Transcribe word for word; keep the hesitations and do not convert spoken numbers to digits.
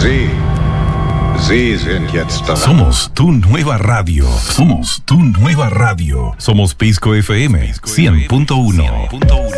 Sie, Sie sind jetzt dran. Somos tu nueva radio. Somos tu nueva radio. Somos Pisco F M cien punto uno.